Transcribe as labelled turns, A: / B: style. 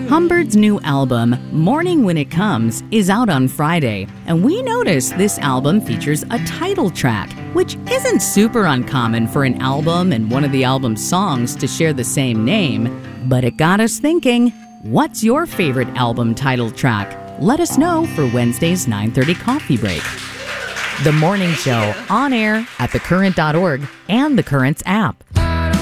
A: Humbert's new album, Morning When It Comes, is out on Friday, and we noticed this album features a title track, which isn't super uncommon for an album and one of the album's songs to share the same name, but it got us thinking, what's your favorite album title track? Let us know for Wednesday's 9:30 Coffee Break. The Morning Show, on air at thecurrent.org and the Currents app.